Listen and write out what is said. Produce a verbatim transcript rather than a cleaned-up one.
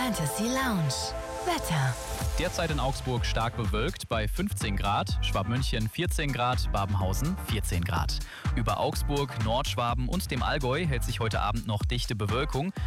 Fantasy Lounge. Wetter. Derzeit in Augsburg stark bewölkt bei fünfzehn Grad, Schwabmünchen vierzehn Grad, Babenhausen vierzehn Grad. Über Augsburg, Nordschwaben und dem Allgäu hält sich heute Abend noch dichte Bewölkung.